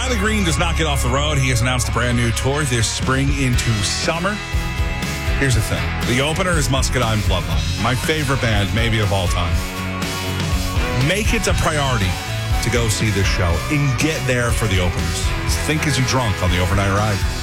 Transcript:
Riley Green does not get off the road. He has announced a brand new tour this spring into summer. Here's the thing. The opener is Muscadine Bloodline, my favorite band maybe of all time. Make it a priority to go see this show and get there for the openers. Think as you drunk on the overnight ride.